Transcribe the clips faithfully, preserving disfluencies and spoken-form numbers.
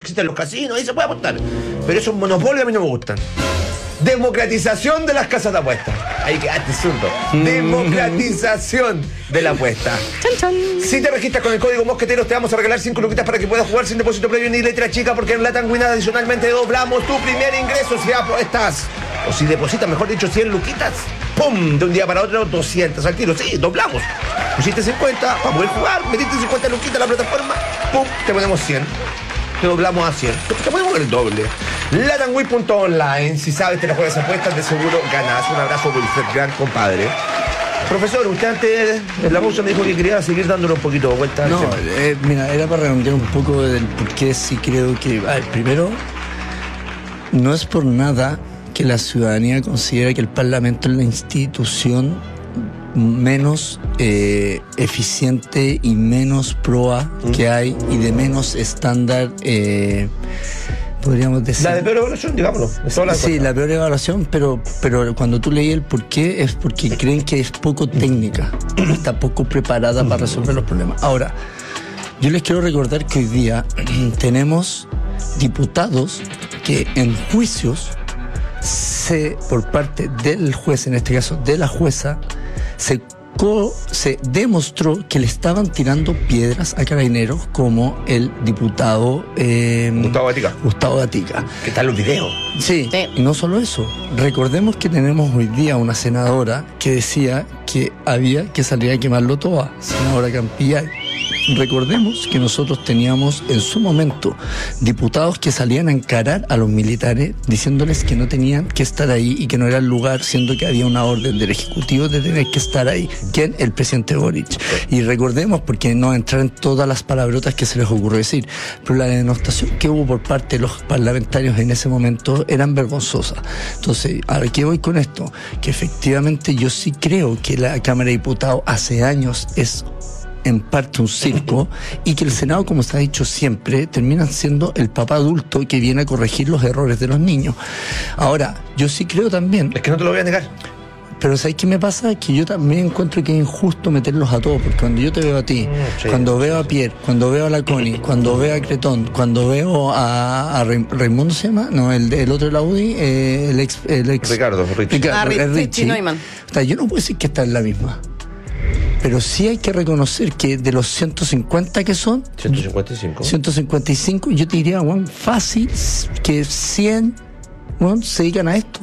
existen los casinos, ahí se puede apostar. Pero esos monopolios a mí no me gustan. Democratización de las casas de apuestas. Ahí quedaste zurdo. Mm. Democratización de la apuesta. Chan, chan. Si te registras con el código Mosqueteros, te vamos a regalar cinco luquitas para que puedas jugar sin depósito previo ni letra chica, porque en Latin Win adicionalmente doblamos tu primer ingreso si apuestas. O si depositas, mejor dicho, cien luquitas. ¡Pum! De un día para otro, doscientas al tiro. Sí, doblamos. Pusiste cincuenta para poder jugar, metiste cincuenta luquitas en la plataforma. ¡Pum! Te ponemos cien. Te doblamos a cien. Te podemos ver el doble. Latanwin punto online. Si sabes, te la juegas apuestas, de seguro ganas. Un abrazo, Wilfred, gran compadre. Profesor, usted antes en la pausa me dijo que quería seguir dándole un poquito de vuelta. No, eh, mira, era para redondear un poco del por qué sí creo que... A ver, primero, no es por nada que la ciudadanía considera que el Parlamento es la institución menos eh, eficiente y menos proa mm. que hay y de menos estándar, eh, podríamos decir. La de peor evaluación, digámoslo. La sí, la peor evaluación, pero, pero cuando tú leí el por qué es porque creen que es poco técnica, está poco preparada para resolver los problemas. Ahora, yo les quiero recordar que hoy día tenemos diputados que en juicios se, por parte del juez, en este caso de la jueza, se, co, se demostró que le estaban tirando piedras a carabineros, como el diputado eh, Gustavo Gatica. Gustavo Gatica. ¿Qué tal los videos? Sí, sí, y no solo eso. Recordemos que tenemos hoy día una senadora que decía que había que salir a quemarlo todo, senadora Campillay. Recordemos que nosotros teníamos en su momento diputados que salían a encarar a los militares diciéndoles que no tenían que estar ahí y que no era el lugar, siendo que había una orden del Ejecutivo de tener que estar ahí. ¿Quién? El presidente Boric. Y recordemos, porque no entrar en todas las palabrotas que se les ocurrió decir, pero la denostación que hubo por parte de los parlamentarios en ese momento eran vergonzosas. Entonces, ¿a qué voy con esto? Que efectivamente yo sí creo que la Cámara de Diputados hace años es en parte un circo, y que el Senado, como se ha dicho siempre, termina siendo el papá adulto que viene a corregir los errores de los niños. Ahora, yo sí creo también... Es que no te lo voy a negar. Pero ¿sabes qué me pasa? Que yo también encuentro que es injusto meterlos a todos, porque cuando yo te veo a ti, sí, cuando veo a Pierre, cuando veo a la Connie, cuando veo a Cretón, cuando veo a, a Raimundo, ¿se llama? No, el, el otro de la U D I, eh, el ex... El ex Ricardo, Richie. Ricardo, ah, Richie, Richie. Neumann. O sea, yo no puedo decir que está en la misma. Pero sí hay que reconocer que de los ciento cincuenta que son... ciento cincuenta y cinco. ciento cincuenta y cinco, yo te diría, Juan, fácil, que cien, Juan, se dedican a esto.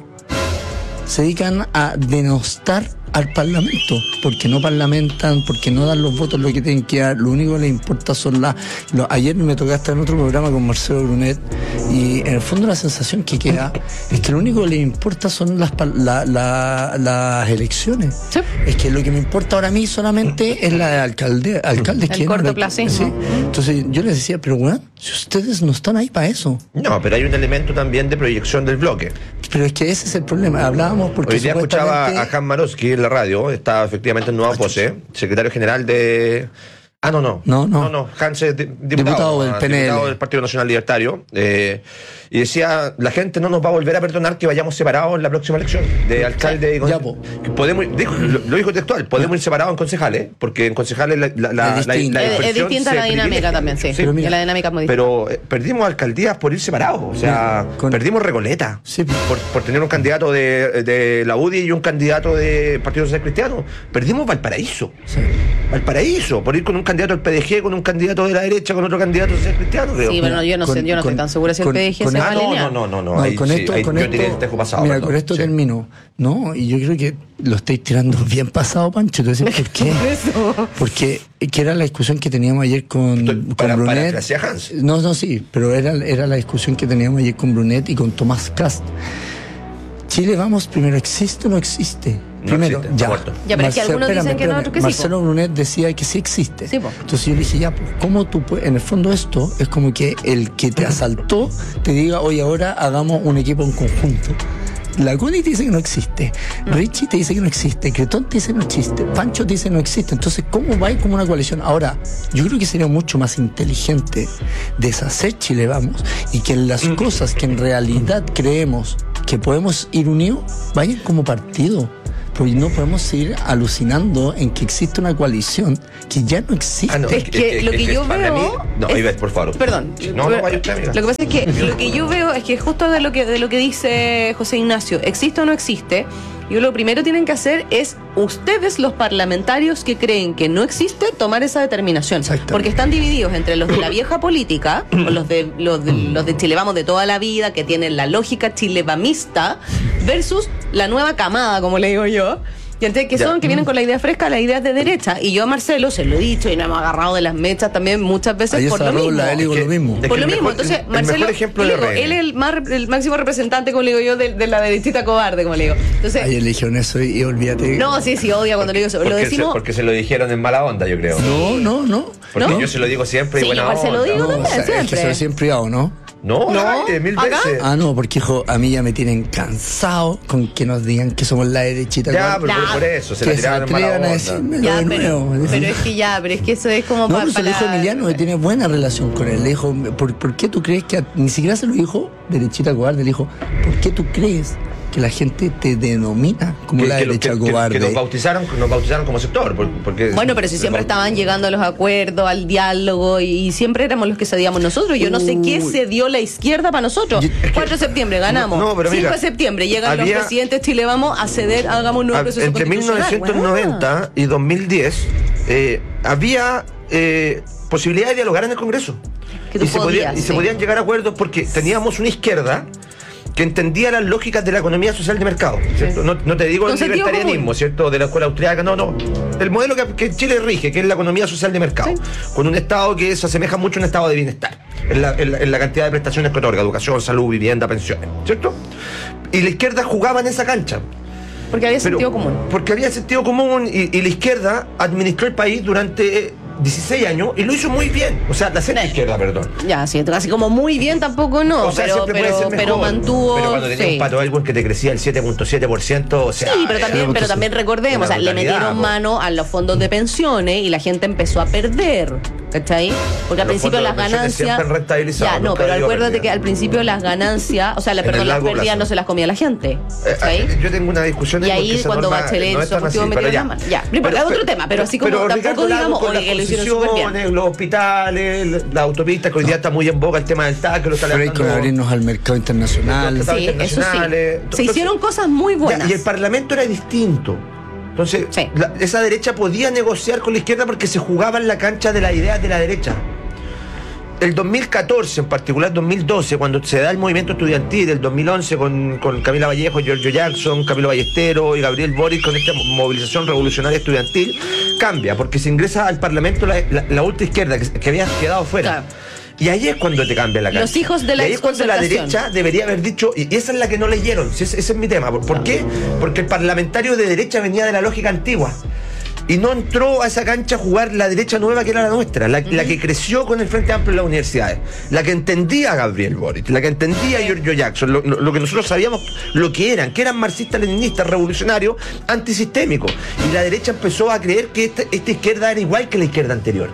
Se dedican a denostar al Parlamento, porque no parlamentan, porque no dan los votos lo que tienen que dar. Lo único que les importa son las... Lo, ayer me tocó estar en otro programa con Marcelo Brunet, y en el fondo la sensación que queda es que lo único que les importa son las, la, la, las elecciones. Sí. Es que lo que me importa ahora a mí solamente es la de alcalde, alcaldes. El cortoplacismo. Sí. Entonces yo les decía, pero bueno, si ustedes no están ahí para eso. No, pero hay un elemento también de proyección del bloque. Pero es que ese es el problema. Hablábamos porque hoy día escuchaba a Jan Marowski en la radio, está efectivamente en Nueva Pose, secretario general de... Ah, no, no. No, no. No, no. Hans es diputado, diputado del P N L. Diputado del Partido Nacional Libertario. Eh, y decía, la gente no nos va a volver a perdonar que vayamos separados en la próxima elección de alcalde y ya, po. que podemos, dijo, lo, lo dijo textual, podemos ir separados en concejales, porque en concejales la, la, la, es la, la es, es distinta la dinámica también, sí. Pero, mira, la dinámica es muy distinta. Pero eh, perdimos alcaldías por ir separados. O sea, con, perdimos Recoleta. Sí. Por, por tener un candidato de, de la U D I y un candidato de Partido Social Cristiano. Perdimos Valparaíso. Sí. Valparaíso, por ir con un candidato del P D G, con un candidato de la derecha, con otro candidato social cristiano, creo. Sí, pero no, yo no, con, sé, yo no con, estoy tan segura si el P D G con, se va ah, a no, alinear. no, no, no, no. No, ahí, con esto, sí, ahí, con yo esto, tiré el tejo pasado. mira, perdón. con esto sí. termino. No, y yo creo que lo estáis tirando bien pasado, Pancho. Entonces, ¿por qué? Porque que era la discusión que teníamos ayer con, con para, Brunet. para Hans. No, no, sí, pero era, era la discusión que teníamos ayer con Brunet y con Tomás Cast. Chile, vamos, primero, ¿existe o no existe? No Primero, existe, ya. muerto. Ya, pero es que algunos espérame, dicen que no, espérame. otros que sí, Marcelo Brunet decía que sí existe. Sí, po. Entonces yo le dije, ya, pues, ¿cómo tú puedes? En el fondo esto es como que el que te asaltó te diga, oye, ahora hagamos un equipo en conjunto. La Connie te dice que no existe, no. Richie te dice que no existe, Cretón te dice que no existe, Pancho te dice que no existe. Entonces, ¿cómo va a ir como una coalición? Ahora, yo creo que sería mucho más inteligente deshacer Chile Vamos y que en las cosas que en realidad creemos que podemos ir unidos, vayan como partido. Pues no podemos seguir alucinando en que existe una coalición que ya no existe. Ah, no, Es que lo que yo para veo mí- no, es- Ivette, por favor. Perdón. No, no, vaya usted, amiga. Lo que pasa es que lo que yo veo es que justo de lo que de lo que dice José Ignacio, existe o no existe, yo lo primero que tienen que hacer es ustedes, los parlamentarios que creen que no existe, tomar esa determinación. Exactamente. Porque están divididos entre los de la vieja política, o los de los de, los de Chile Vamos de toda la vida, que tienen la lógica chilevamista, versus la nueva camada, como le digo yo. Y entonces, que Ya. son, que vienen con la idea fresca, la idea de derecha. Y yo a Marcelo se lo he dicho y nos hemos agarrado de las mechas también muchas veces Ayer por se lo agarró mismo. la Eli con Es lo que- mismo. es que Por lo el mismo, mejor- entonces el- el Marcelo, mejor ejemplo yo de digo, R N. él es el, más, el máximo representante, como le digo yo, de, de la derechita cobarde, como le digo. Entonces, Ayer le dijeron eso y, y olvídate. no, sí, sí, odia cuando le digo eso. Lo Porque decimos. se, porque se lo dijeron en mala onda, yo creo. No, no, no. Porque ¿no? yo se lo digo siempre y Sí, buena igual se lo onda. digo No, también, o sea, es que siempre. se lo decía en privado, ¿no? No, No, no, de mil acá. veces. Ah, no, porque hijo, a mí ya me tienen cansado con que nos digan que somos la derechita. Ya, con- pero Ya. por eso, se la que se tiraron en mala atrevan a onda. decírmelo Ya, de pero, nuevo. pero es que ya, pero es que eso es como No, pa- pero se lo dijo para- Emiliano, que tiene buena relación con él. Le dijo, ¿por, por qué tú crees que a- ni siquiera se lo dijo derechita cobarde? Le dijo, ¿por qué tú crees que la gente te denomina como Que- la que lo- derecha que- que- cobarde? Que nos bautizaron, nos bautizaron como sector. por- Porque, Bueno, pero si siempre estaban llegando a los acuerdos, al diálogo, y, y siempre éramos los que cedíamos nosotros. Yo no sé qué Uy. cedió la izquierda para nosotros. Yo- cuatro de septiembre ganamos. No, no, pero cinco mira, de septiembre llegan había- los presidentes Chile Vamos a ceder, hagamos un nuevo Ah, proceso entre mil constitucional. novecientos noventa y dos mil diez eh, había eh, posibilidad de dialogar en el Congreso. Que tú y se, podías, podía- y se sí. podían llegar a acuerdos porque teníamos una izquierda que entendía las lógicas de la economía social de mercado, ¿cierto? No, no te digo Con el sentido libertarianismo, común. ¿cierto? De la escuela austriaca, no, no. El modelo que, que Chile rige, que es la economía social de mercado, Sí. con un Estado que se asemeja mucho a un estado de bienestar, en la, en la- en la cantidad de prestaciones que otorga, educación, salud, vivienda, pensiones, ¿cierto? Y la izquierda jugaba en esa cancha. Porque había Pero- sentido común. Porque había sentido común y, y la izquierda administró el país durante dieciséis años y lo hizo muy bien. O sea, la centro izquierda, perdón. Ya, sí, así como muy bien tampoco no, O sea, pero, siempre puede pero, ser mejor. pero mantuvo. Pero cuando tenía sí. un Pato Elwin que te crecía el siete punto siete por ciento, o sea. Sí, pero era- también, pero también recordemos, o sea, le brutalidad, metieron po. mano a los fondos de pensiones y la gente empezó a perder, ¿cachai? Porque al Los principio fondos las de pensiones ganancias. siempre han rentabilizado, Ya, no, nunca pero dio acuérdate pérdida. que al principio las ganancias, o sea, la, En perdón, el las largo pérdidas plazo. no se las comía la gente, Eh, ¿cachai? eh, yo tengo una discusión Y en porque ahí esa cuando norma Bachelet no y es su tan partido así, metieron pero la mano. Ya, pero es otro tema, pero así como pero tampoco Ricardo Lagos digamos, con oye, las que lo hicieron súper bien. concesiones, los hospitales, la autopista, que hoy día está muy en boga el tema del T A C, que lo está Pero hay que levantando. abrirnos al mercado internacional. Los tratados Sí, eso sí. internacionales. Se Entonces, hicieron cosas muy ya, buenas. y el Parlamento era distinto. Entonces, Sí. la- esa derecha podía negociar con la izquierda porque se jugaba en la cancha de las ideas de la derecha. El dos mil catorce, en particular dos mil doce, cuando se da el movimiento estudiantil, el dos mil once con, con Camila Vallejo, Giorgio Jackson, Camilo Ballestero y Gabriel Boric con esta movilización revolucionaria estudiantil, cambia, porque se ingresa al Parlamento la, la, la ultraizquierda que, que había quedado fuera. Claro. Y ahí es cuando te cambia la cancha. Los hijos de la Y ahí es cuando la exconcertación. derecha debería haber dicho, y esa es la que no leyeron, si ese, ese es mi tema. ¿Por, por qué? Porque el parlamentario de derecha venía de la lógica antigua. Y no entró a esa cancha a jugar la derecha nueva que era la nuestra, la, la que creció con el Frente Amplio en las universidades, la que entendía a Gabriel Boric, la que entendía a Giorgio Jackson, lo, lo- lo que nosotros sabíamos lo que eran, que eran marxistas, leninistas, revolucionarios, antisistémicos. Y la derecha empezó a creer que esta, esta izquierda era igual que la izquierda anterior.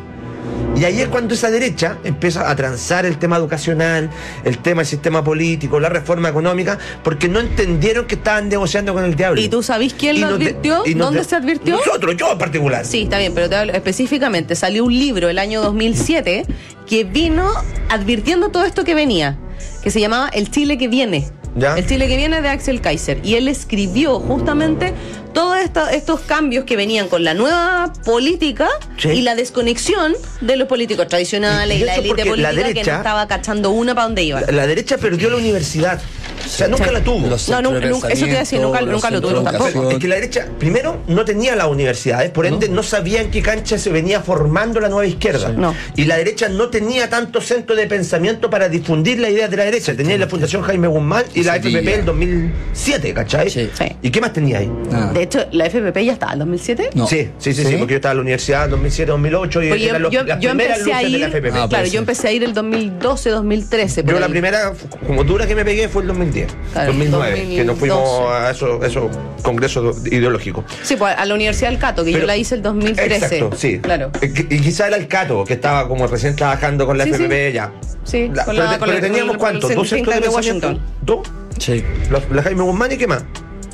Y ahí es cuando esa derecha empieza a transar el tema educacional, el tema del sistema político, la reforma económica, porque no entendieron que estaban negociando con el diablo. ¿Y tú sabés quién Y lo nos de- advirtió? y nos ¿Dónde de- se advirtió? Nosotros, yo en particular. Sí, está bien, pero te hablo específicamente. Salió un libro el año dos mil siete que vino advirtiendo todo esto que venía, que se llamaba El Chile que viene. ¿Ya? El Chile que viene de Axel Kaiser. Y él escribió justamente todos esta- estos cambios que venían con la nueva política Sí. y la desconexión de los políticos tradicionales Y- y, y la eso élite porque la política que derecha- no estaba cachando una para dónde iba. La, la derecha perdió la universidad. O sea, nunca Sí. la tuvo. Los No, centros nunca- de nunca- eso te iba a decir, pensamiento, nunca- los nunca lo centros tuvimos de tampoco. educación. Es que la derecha, primero, no tenía las universidades, por ende, no, sabía en qué cancha se venía formando la nueva izquierda. Sí. No. Y la derecha no tenía tanto centro de pensamiento para difundir la idea de la derecha. Tenía la Fundación Jaime Guzmán y la F P P el dos mil siete, ¿cachai? Sí. Sí. ¿Y qué más tenía ahí? Nada. De hecho, la F P P ya estaba en dos mil siete. No. Sí, sí, sí, sí, ¿Sí? porque yo estaba en la universidad en dos mil siete, dos mil ocho y Pues yo, eran los- yo- las yo primeras empecé a luces de ir, la F P P. Ah, claro, pues yo sí. empecé a ir el dos mil doce, dos mil trece. por Yo la ahí. primera, como dura que me pegué, fue el dos mil diez, Claro, dos mil nueve, dos mil que nos fuimos doce. a esos, esos congresos ideológicos. Sí, pues a la Universidad del Cato, que Pero- yo la hice el dos mil trece. Exacto, sí. Claro. Eh, que- Y quizá era el Cato, que estaba como recién trabajando con la Sí, F P P, ya. Sí, La- con pero, la- te- con pero la- teníamos con el- cuántos, con el dos centros de think tank de pensamiento. Washington. ¿Dos? Sí. La, la Jaime Guzmán y qué más.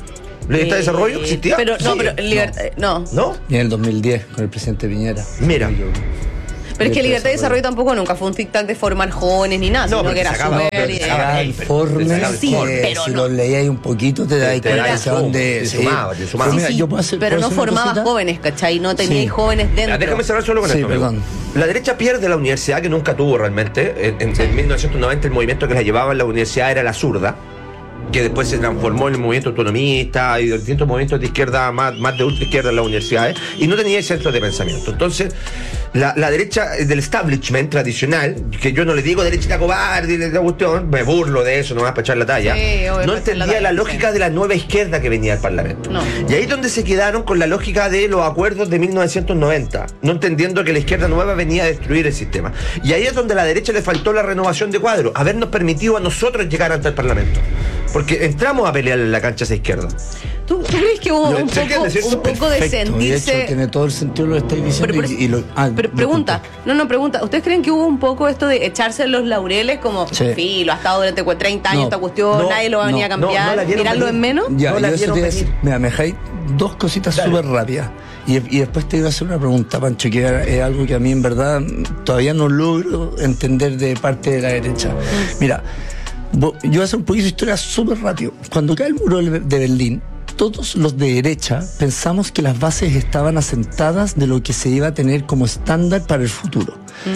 ¿Libertad de desarrollo existía? Pero no, Sí. pero libertad, no. ¿No? Y en el dos mil diez, con el presidente Piñera. Mira. Pero es que libertad de desarrollo tampoco nunca fue un think tank de formar jóvenes ni nada, No, sino pero que era te sacaba- súper... pero te eh, sacaba- Cada Ey, pero- informe te sacaba que informe, pero si no. lo leías un poquito te das Te- te da cuenta el hacia zoom, dónde te sí. sumaba, te sumaba. Pues mira, Sí, sí, yo puedo hacer- pero puedo no hacer una formabas cosita. jóvenes, ¿cachai? No teníais Sí. jóvenes dentro. Ya, déjame cerrar solo con Sí, esto. amigo. perdón. La derecha pierde la universidad que nunca tuvo realmente. En, en- en mil novecientos noventa el movimiento que la llevaba en la universidad era la zurda, que después se transformó en el movimiento autonomista y de distintos movimientos de izquierda, más, más de ultra izquierda en las universidades, y no tenía centros de pensamiento. Entonces, la, la derecha del establishment tradicional, que yo no le digo derechita cobarde y la cuestión, me burlo de eso nomás para echar la talla, Sí, obvio, no para echar la entendía talla, la lógica sí. de la nueva izquierda que venía al Parlamento. No. Y ahí es donde se quedaron con la lógica de los acuerdos de mil novecientos noventa, no entendiendo que la izquierda nueva venía a destruir el sistema. Y ahí es donde a la derecha le faltó la renovación de cuadros, habernos permitido a nosotros llegar ante el Parlamento. Porque entramos a pelear en la cancha esa izquierda. ¿Tú, tú crees que hubo ¿Se un poco, entiende, cierto? un poco de Perfecto, y de hecho sentirse... tiene todo el sentido lo que estáis diciendo. Pero, pero- y, y lo- ah, pero pregunta, disculpa. no, no, pregunta. ¿Ustedes creen que hubo un poco esto de echarse los laureles como, Sí. sí, lo ha estado durante treinta años No, esta cuestión, no, nadie lo va a venir no, a no, cambiar, no la vieron mirarlo venir. en menos? Ya, No la yo eso vieron te iba a decir. venir. Mira, me dejáis dos cositas Dale. súper rápidas. Y, y después te iba a hacer una pregunta, Pancho, que era- es algo que a mí en verdad todavía no logro entender de parte de la derecha. Mira, vo- yo voy a hacer un poquito de historia súper rápido. Cuando cae el muro de de Berlín, todos los de derecha pensamos que las bases estaban asentadas de lo que se iba a tener como estándar para el futuro.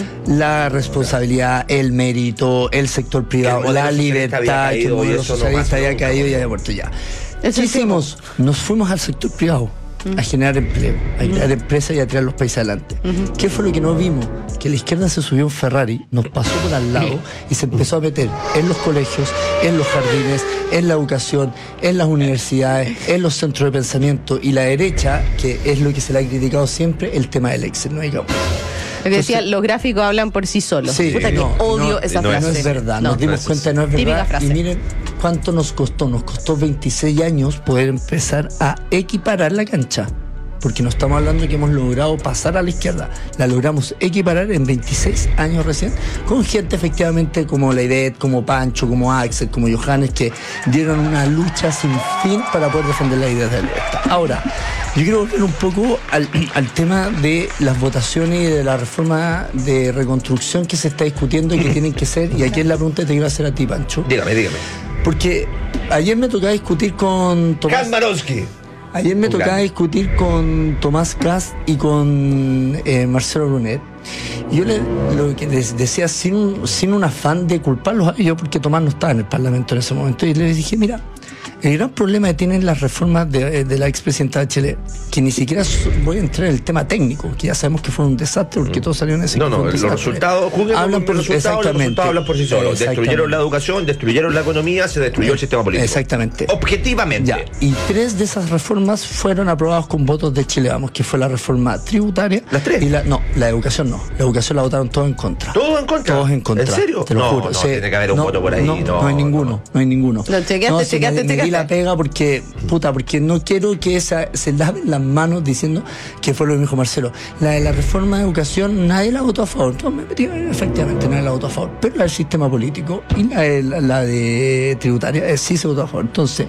La responsabilidad, el mérito, el sector privado, Que el modelo la socialista libertad, había que el caído y modelo eso no socialista pasa había nunca. caído y había muerto ya. Eso ¿Qué sí, hicimos? Nos fuimos al sector privado a generar empleo, a crear empresas y a tirar los países adelante. ¿Qué fue lo que no vimos? Que la izquierda se subió a un Ferrari, nos pasó por al lado y se empezó a meter en los colegios, en los jardines, en la educación, en las universidades, en los centros de pensamiento, y la derecha, que es lo que se le ha criticado siempre, el tema del Excel, no hay que Lo que decía, Entonces- los gráficos hablan por sí solos. Sí, Puta que no, odio no, esa no frase. No es verdad, No. nos dimos No es cuenta de no es Típica verdad. frase. Y miren cuánto nos costó. Nos costó veintiséis años poder empezar a equiparar la cancha. Porque no estamos hablando de que hemos logrado pasar a la izquierda. La logramos equiparar en veintiséis años recién, con gente efectivamente como la Ivette, como Pancho, como Axel, como Johannes, que dieron una lucha sin fin para poder defender las ideas del Estado. Ahora, yo quiero volver un poco al, al tema de las votaciones y de la reforma de reconstrucción que se está discutiendo y que tienen que ser, y aquí es la pregunta que te quiero hacer a ti, Pancho. Dígame, dígame. Porque ayer me tocaba discutir con Tomás... Kalmarovsky. Ayer me Un tocaba grande. discutir con Tomás Kast y con eh, Marcelo Brunet. Y yo le, lo que les decía, sin un, sin un afán de culparlos a ellos, porque Tomás no estaba en el Parlamento en ese momento, y les dije, mira, el gran problema que tienen las reformas de, de la expresidenta de Chile, que ni siquiera so- voy a entrar en el tema técnico, que ya sabemos que fue un desastre, porque todos salieron a decir No, que fue no, un los desastre. resultados, juzguen Hablan por los resultados, los exactamente. resultados hablan por sí solos. Exactamente. Destruyeron la educación, destruyeron la economía, se destruyó el sistema político. Exactamente. Objetivamente. Ya, y tres de esas reformas fueron aprobadas con votos de Chile Vamos, que fue la reforma tributaria. ¿Las tres? Y la, no, la educación no. La educación la votaron todos en contra. ¿Todos en contra? Todos en contra. ¿En serio? Te lo No, juro. no, Sí. tiene que haber un No, voto por ahí. No, No, no hay ninguno. No, no. hay ninguno. Lo chequeaste, no, sí, chequeaste, me, me di chequeaste. la pega porque, puta, porque no quiero que esa, se laven las manos diciendo que fue lo que me dijo Marcelo. La de la reforma de educación, nadie la votó a favor. Entonces me metí, efectivamente, nadie la votó a favor. Pero la del sistema político y la de, la, la de tributaria eh, sí se votó a favor. Entonces,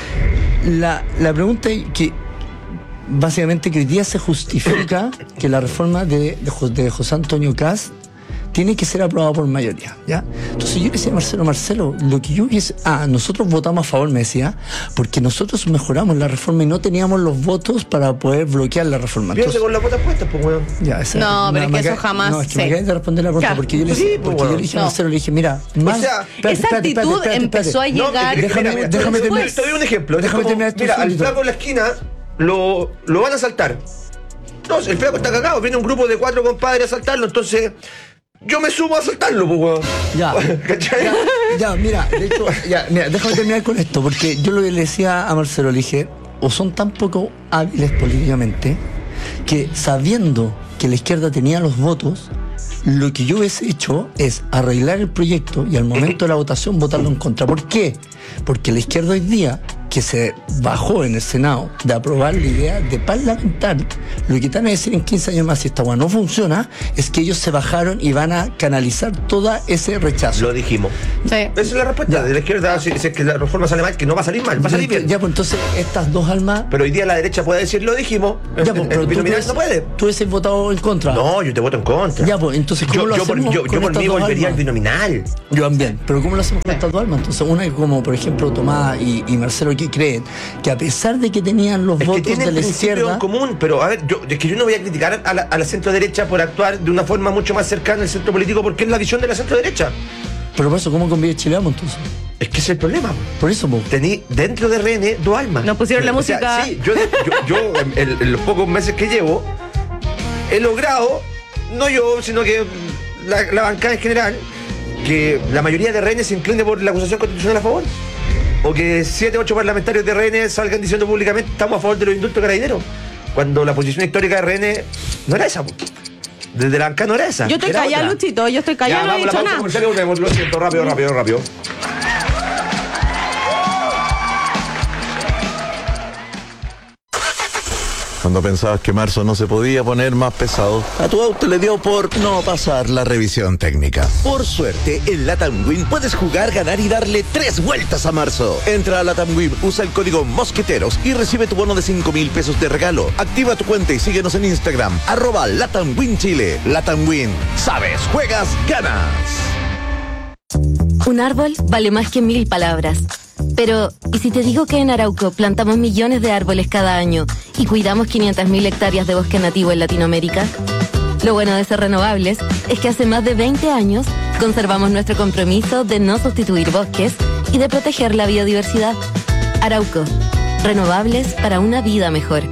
la, la pregunta es que básicamente que hoy día se justifica que la reforma de, de, Jo- de José Antonio Kast tiene que ser aprobada por mayoría, ¿ya? Entonces yo le decía a Marcelo, Marcelo, lo que yo hubiese... Ah, nosotros votamos a favor, me decía, porque nosotros mejoramos la reforma y no teníamos los votos para poder bloquear la reforma. Fíjate Entonces, con las botas puestas, pues, weón. ya, esa- No, pero es me que eso acaba- jamás No, es que se- me acabas de responder la pregunta, Claro. porque yo le, Sí, pues, porque yo bueno. le dije a No. Marcelo, le dije, mira, más... sea, espérate, Esa espérate, actitud espérate, espérate, empezó a espérate. No, llegar... mira, déjame- mira, déjame te doy- terminar. te doy un ejemplo. Es Déjame como, terminar esto mira, un al segundito. flaco en la esquina lo, lo van a asaltar. No, el flaco está cagado. Viene un grupo de cuatro compadres a asaltarlo. Entonces, yo me sumo a asaltarlo, pues, weón. Ya. ¿Cachai? Ya, ya, mira, de hecho, ya, mira, déjame terminar con esto, porque yo lo que le decía a Marcelo, le dije, o son tan poco hábiles políticamente, que sabiendo que la izquierda tenía los votos, lo que yo hubiese hecho es arreglar el proyecto y al momento de la votación votarlo en contra. ¿Por qué? Porque la izquierda hoy día que se bajó en el Senado de aprobar la idea de parlamentar, lo que están a decir en quince años más, si esta hueá no funciona, es que ellos se bajaron y van a canalizar todo ese rechazo. Lo dijimos. Sí. Esa es la respuesta Ya. de la izquierda. Si, si es que la reforma sale mal, que no va a salir mal, va a salir bien. Ya, pues entonces estas dos almas. Pero hoy día la derecha puede decir, lo dijimos. Ya, pues, el pero tú, binominal tú, no puede. tú hubieses votado en contra. No, yo te voto en contra. Ya, pues entonces, ¿cómo yo, lo yo por, hacemos yo, con yo por estas mí dos volvería al almas? binominal. Yo también, pero ¿cómo lo hacemos con estas dos almas? Entonces, una es como, por ejemplo, Tomás y, y Marcelo, que creen que a pesar de que tenían los Es que votos tienen de la principios izquierda, en común, pero a ver, yo, es que yo no voy a criticar a la, a la centro derecha por actuar de una forma mucho más cercana al centro político, porque es la visión de la centro derecha. pero por eso, ¿cómo convive Chileamo entonces? Es que ese es el problema. Por eso, po. Tení dentro de R N dos almas. Nos pusieron la O sea, música. sí, yo, yo, yo en, en- en los pocos meses que llevo, he logrado, no yo, sino que la, la bancada en general, que la mayoría de R N se incline por la acusación constitucional a favor. O que siete, ocho parlamentarios de R N salgan diciendo públicamente estamos a favor de los indultos carabineros. Cuando la posición histórica de R N no era esa. po. Desde la bancada no era esa. Yo estoy era callada, otra. Luchito, yo estoy Ya, callada, no he vamos a la dicho pausa nada. comercial y volvemos. Lo siento, rápido, rápido, rápido. Cuando pensabas que marzo no se podía poner más pesado, a tu auto le dio por no pasar la revisión técnica. Por suerte, en Latam Win puedes jugar, ganar y darle tres vueltas a marzo. Entra a Latam Win, usa el código Mosqueteros y recibe tu bono de cinco mil pesos de regalo. Activa tu cuenta y síguenos en Instagram, arroba Latam Win Chile. Latam Win, sabes, juegas, ganas. Un árbol vale más que mil palabras. Pero, ¿y si te digo que en Arauco plantamos millones de árboles cada año y cuidamos quinientas mil hectáreas de bosque nativo en Latinoamérica? Lo bueno de ser renovables es que hace más de veinte años conservamos nuestro compromiso de no sustituir bosques y de proteger la biodiversidad. Arauco, renovables para una vida mejor.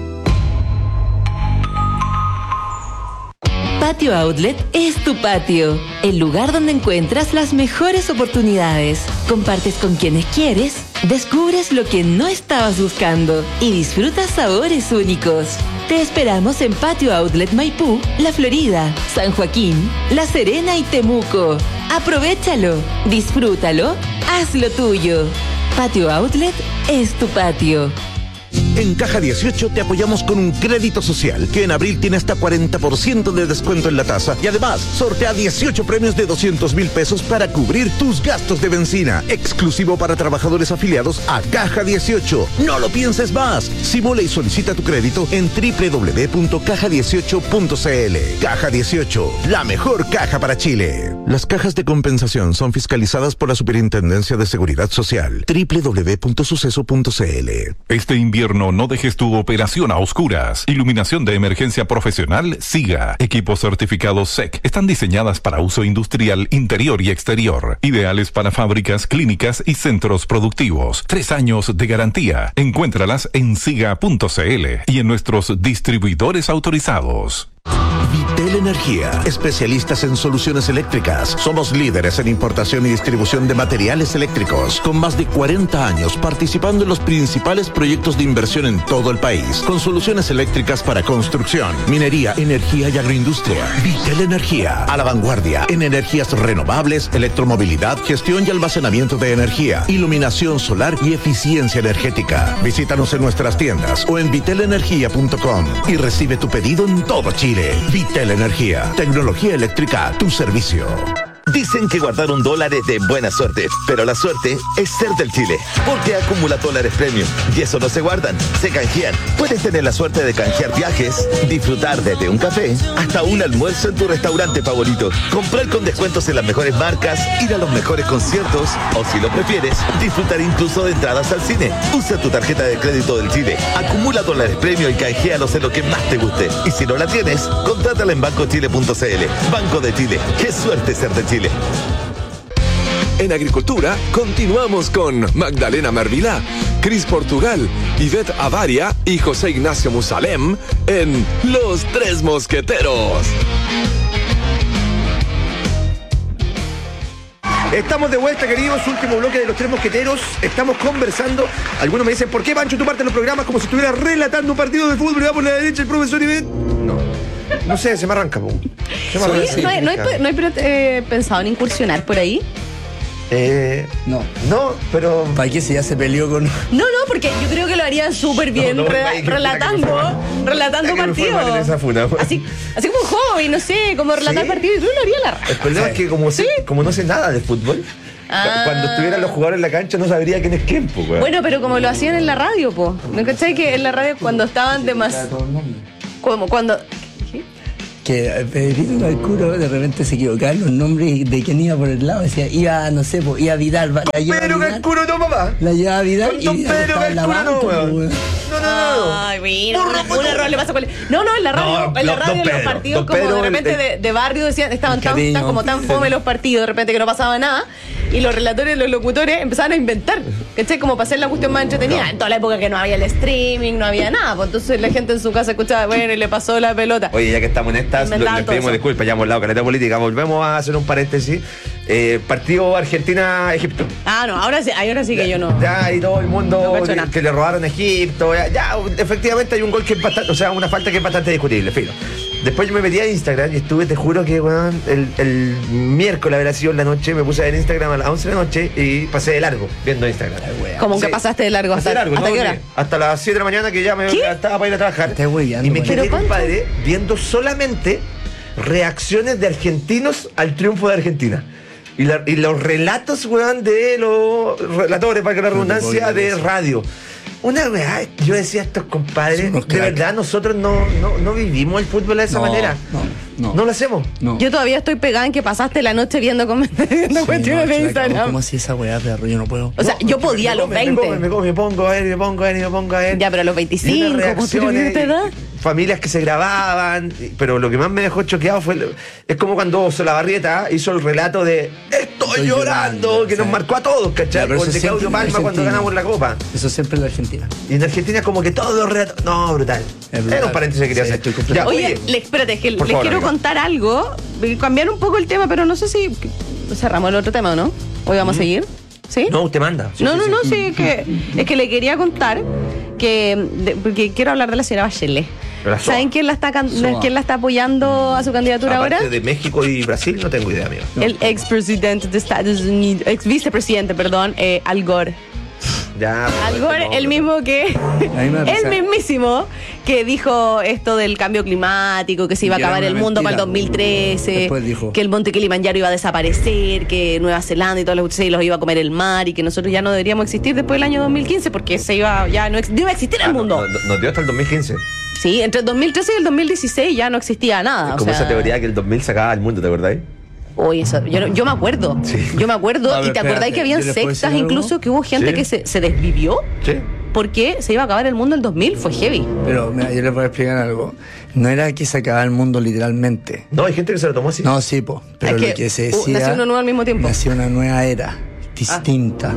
Patio Outlet es tu patio, el lugar donde encuentras las mejores oportunidades. Compartes con quienes quieres, descubres lo que no estabas buscando y disfrutas sabores únicos. Te esperamos en Patio Outlet Maipú, La Florida, San Joaquín, La Serena y Temuco. Aprovéchalo, disfrútalo, hazlo tuyo. Patio Outlet es tu patio. En Caja dieciocho te apoyamos con un crédito social que en abril tiene hasta cuarenta por ciento de descuento en la tasa y además sortea dieciocho premios de doscientos mil pesos para cubrir tus gastos de benzina. Exclusivo para trabajadores afiliados a Caja dieciocho. No lo pienses más. Simula y solicita tu crédito en doble u doble u doble u punto caja dieciocho punto c l. Caja dieciocho, la mejor caja para Chile. Las cajas de compensación son fiscalizadas por la Superintendencia de Seguridad Social. doble u doble u doble u punto suceso punto c l. Este invierno no dejes tu operación a oscuras. Iluminación de emergencia profesional SIGA. Equipos certificados S E C. Están diseñadas para uso industrial interior y exterior. Ideales para fábricas, clínicas y centros productivos. Tres años de garantía. Encuéntralas en siga punto c l y en nuestros distribuidores autorizados. Vitel Energía, especialistas en soluciones eléctricas. Somos líderes en importación y distribución de materiales eléctricos, con más de cuarenta años participando en los principales proyectos de inversión en todo el país, con soluciones eléctricas para construcción, minería, energía y agroindustria. Vitel Energía, a la vanguardia en energías renovables, electromovilidad, gestión y almacenamiento de energía, iluminación solar y eficiencia energética. Visítanos en nuestras tiendas o en vitel energía punto com y recibe tu pedido en todo Chile. Vitel Energía, tecnología eléctrica a tu servicio. Dicen que guardar un dólar es de buena suerte, pero la suerte es ser del Chile, porque acumula dólares premium y eso no se guardan, se canjean. Puedes tener la suerte de canjear viajes, disfrutar desde un café hasta un almuerzo en tu restaurante favorito, comprar con descuentos en las mejores marcas, ir a los mejores conciertos o, si lo prefieres, disfrutar incluso de entradas al cine. Usa tu tarjeta de crédito del Chile, acumula dólares premium y canjealos en lo que más te guste. Y si no la tienes, contrátala en banco chile punto c l. Banco de Chile, qué suerte ser de Chile. En Agricultura, continuamos con Magdalena Mervilá, Cris Portugal, Ivette Avaria y José Ignacio Musalem en Los Tres Mosqueteros. Estamos de vuelta, queridos, último bloque de Los Tres Mosqueteros. Estamos conversando. Algunos me dicen, ¿por qué, Pancho, tú partes los programas como si estuviera relatando un partido de fútbol y va por la derecha el profesor Ivette? No. No sé, se me arranca, po. Se me Oye, arranca. ¿no, hay- no hay, no hay, eh, pensado en incursionar por ahí? Eh, No. no, pero... ¿Para qué si ya se peleó con.? No, no, porque yo creo que lo haría súper bien No, no, re- ay, que- relatando, que relatando que me fue partidos. mal en esa funa. Así, así como hobby, no sé, como relatar ¿Sí? partidos, yo lo haría a la raja. El problema es que como, sé- como no sé nada de fútbol, Ah. cuando estuvieran los jugadores en la cancha no sabría quién es quién, po, weón. Bueno, pero como lo hacían en la radio, po. ¿No cachai? Que en la radio cuando estaban de más... Como cuando... Que eh, Pedrito Calcuro de repente se equivocaba en los nombres de quién iba por el lado. Decía, iba, no sé, pues, iba Vidal. va- La lleva Pedro Vidal, Calcuro no, papá. la llevaba Vidal Con y don Vidal Pedro estaba en la Calcuro no, banca, weón. pues, weón. No, no, no. Ay, mira, Burro, un, burro. un error le pasa con... No, no, en la radio, No, en la no, radio don los Pedro, partidos don como Pedro, de repente el- de, de barrio decían, estaban tan, Cariño. tan- como tan fome los partidos, de repente que no pasaba nada, y los relatores, los locutores empezaban a inventar, ¿cachai? Como para hacer la cuestión más entretenida. En toda la época que no había el streaming, no había nada, pues entonces la gente en su casa escuchaba, bueno, y le pasó la pelota. Oye, ya que estamos en estas, lo- Inventaban les todo pedimos eso. disculpas, ya hemos hablado caleta política. Volvemos a hacer un paréntesis. Eh, partido Argentina-Egipto. Ah, no, ahora sí, ahora sí que yo no. Ya, y todo el mundo No cacho nada. que le robaron a Egipto. Ya, ya, efectivamente hay un gol que es bastante, o sea, una falta que es bastante discutible, filo. Después yo me metí a Instagram y estuve, te juro que, weón, el, el miércoles habrá sido en la noche, me puse a ver Instagram a las once de la noche y pasé de largo viendo Instagram. Como que Sí. pasaste de largo Pasé hasta, de largo, ¿hasta no, qué hora? sí, hasta las siete de la mañana que ya me ¿Qué? estaba para ir a trabajar. Estás hueveando, Y me weón. quedé, ¿Pero cuánto? compadre, viendo solamente reacciones de argentinos al triunfo de Argentina. Y, la- y los relatos, weón, de los relatores, para que la redundancia, puedo de creer eso. radio. Una weá, yo decía a estos compadres, Son unos de cracks. verdad nosotros no, no, no vivimos el fútbol de esa No, manera. no, no. No lo hacemos. No. Yo todavía estoy pegada en que pasaste la noche viendo, com- viendo Sí, cuestiones no, de se la cagó. Instagram. ¿Cómo así esa weá, perro? Yo no puedo. O sea, No, yo porque podía a me los come, me veinte. come, Me, come, me pongo a ver, me pongo a ver, y me pongo a ver. Ya, pero a los Y veinticinco, unas pues, ¿tú reacciones, tienes esta edad? y familias que se grababan, y- pero lo que más me dejó choqueado fue, lo- es como cuando Solabarrieta hizo el relato de estoy, Estoy llorando, llorando, que nos sí. marcó a todos, Ya, ¿cachai? pero Con eso de siempre Claudio en Palma cuando Argentina. ganamos la copa. Eso siempre en la Argentina. Y en Argentina es como que todos los relatos, no, brutal. Es brutal. Era un paréntesis que quería Sí, hacer. estoy completamente- Ya, Oye, le, espérate, es que por les favor, quiero amiga. contar algo, eh, cambiar un poco el tema, pero no sé si cerramos el otro tema o no. Hoy vamos a seguir. ¿Sí? No, usted manda. Sí, no, sí, no, sí. no, sí, que, es que le quería contar que, de- porque quiero hablar de la señora Bachelet. La Soa. ¿Saben quién la está can- Soa. quién la está apoyando a su candidatura Aparte ahora? de México y Brasil, no tengo idea, amigo. El expresidente de Estados Unidos, ex vicepresidente, perdón, eh, Al Gore. Ya, Al pues, Gore, no, el no. mismo que. A mí me da El risa. mismísimo que dijo esto del cambio climático, que se iba a Que era acabar el una mundo para el mentira. dos mil trece, Después dijo. que el monte Kilimanjaro iba a desaparecer, que Nueva Zelanda y todos los, se los iba a comer el mar y que nosotros ya no deberíamos existir después del año dos mil quince porque se iba ya no, ex- no iba a existir el Ah, mundo. no, no, Nos dio hasta el dos mil quince. Sí, entre el dos mil trece y el dos mil dieciséis ya no existía nada. Es o como sea, esa teoría que el dos mil sacaba al mundo, ¿te acordás? Oye, eso, yo, no- yo me acuerdo. Sí. Yo me acuerdo. A ver, ¿Y te acordás espérate, que habían ¿yo les puedo sectas decir algo? incluso que hubo gente Sí. que se, se desvivió? Sí. Porque se iba a acabar el mundo el dos mil, fue heavy. Pero mira, yo les voy a explicar algo. No era que se acababa el mundo literalmente. No, hay gente que se lo tomó así. No, sí, po. Pero Es lo que, que se uh, decía. nació uno nuevo al mismo tiempo. Nació una nueva era, distinta.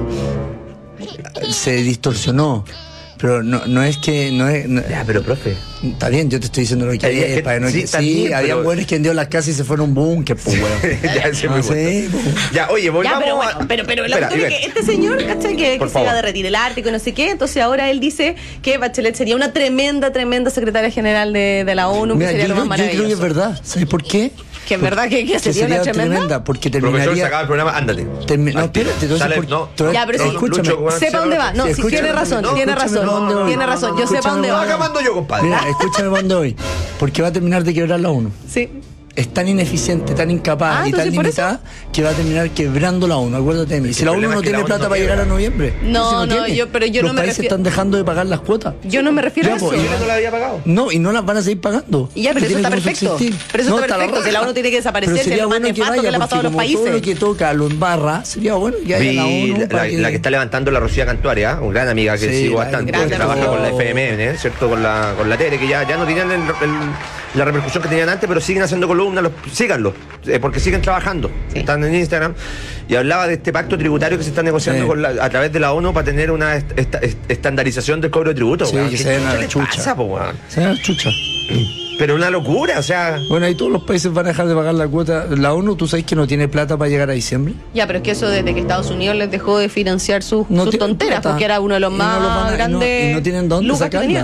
Se distorsionó. Pero no, no es que. No es, no- Ya, pero profe. Está bien, yo te estoy diciendo lo que Había es. gente- Para no sí, que, está sí, bien, había pero- buenos que vendieron las casas y se fueron a un búnker, pues, weón. ya, ese es No muy sé, bueno. po. Ya, oye, Ya, volvamos pero a- bueno, pero, pero la Espera, cuestión es Ivette. que este señor, ¿cachai? Que, Por que se iba a favor. derretir el Ártico y no sé qué. Entonces ahora él dice que Bachelet sería una tremenda, tremenda secretaria general de, de la ONU, Mira, que sería yo, lo más creo- yo creo que es maravilloso. verdad. ¿Sabes por qué? Que en verdad que, que sería, una tremenda. porque Profesor, se terminaría. acaba el programa, ándate. termi- no, Al tiro. espérate, te voy a Sale- decir por- no, te voy a- Ya, pero sí. escúchame. Lucho, weón, Sepa dónde va. No, sí, Escúchame, tiene razón, no, tiene escúchame razón. para dónde voy. Tiene razón. Yo sé Escúchame para dónde No, va. acá mando yo, compadre. Mira, escúchame para dónde voy. Porque va a terminar de quebrar la ONU. Sí. Es tan ineficiente, tan incapaz Ah, y tan entonces, ¿por limitada que va a terminar quebrando la ONU. Acuérdate de mí. Es que Si la el ONU problema no es que tiene la ONU plata no para llegar a quiebra. noviembre. No, Si no, tiene. yo- pero yo Los no me países refiero- están dejando de pagar las cuotas. Yo no me refiero Ya, a eso. pues, Chile no la había pagado. No, y no las van a seguir pagando. Y ya, pero Que eso tiene está como perfecto. subsistir. Pero eso No, está la perfecto. raja. Si la ONU tiene que desaparecer, Pero si es sería lo más bueno que nefasto vaya, que le ha pasado a porque los como todo lo países. que toca lo embarra, sería bueno que haya Vi la ONU. la, para la que está levantando la Rocía Cantuaria, una gran amiga que Sí, sigo la- bastante, grande que trabaja amiga. con la F M N, ¿cierto? Con la, con la Tere, que ya, ya no tienen el- el- la repercusión que tenían antes, pero siguen haciendo columnas, los, síganlo, eh, porque siguen trabajando. Sí. Están en Instagram. Y hablaba de este pacto tributario que se está negociando Sí. con la- a través de la ONU para tener una est- esta- est- estandarización del cobro de tributo. Sí, weón. que ¿Qué se den a chucha la le chucha. pasa, po, weón? Se da chucha. Pero una locura, o sea. Bueno, ahí todos los países van a dejar de pagar la cuota. La ONU, ¿tú sabes que no tiene plata para llegar a diciembre? Ya, pero es que eso desde que Estados Unidos les dejó de financiar sus, No sus tienen tonteras, plata. porque era uno de los Y no más lo van a- y no- grandes y no tienen dónde lucas que sacarla. tenía.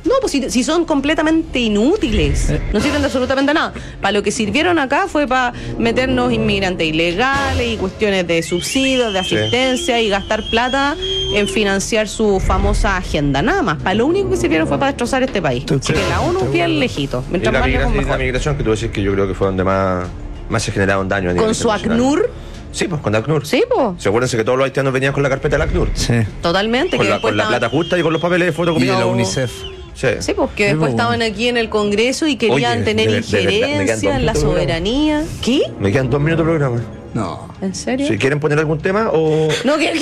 No, pues si, si son completamente inútiles, Eh. no sirven de absolutamente nada. Para lo que sirvieron acá fue para meternos inmigrantes ilegales y cuestiones de subsidios, de asistencia y gastar plata en financiar su famosa agenda. Nada más. Para lo único que sirvieron fue para destrozar este país. Estoy Así que la ONU bien lejito. Y Mientras la, más lejos, migración, y la mejor. migración, que tú decís que yo creo que fue donde más, más se generaron daño a nivel Con su internacional. ACNUR. Sí, pues con la ACNUR. Sí, pues. ¿Se acuerdan que todos los haitianos venían con la carpeta de la ACNUR? Sí. Totalmente. Con, que la, después con la estaban- plata justa y con los papeles de Y fotocopia. de la UNICEF. Sí. Sí, pues que Sí, después pues, estaban aquí en el Congreso y querían Oye, tener de- de verdad, me quedan dos injerencia en la minutos de programa. soberanía. ¿Qué? Me quedan dos minutos de programa. No. ¿En serio? Si quieren poner algún tema o... No, que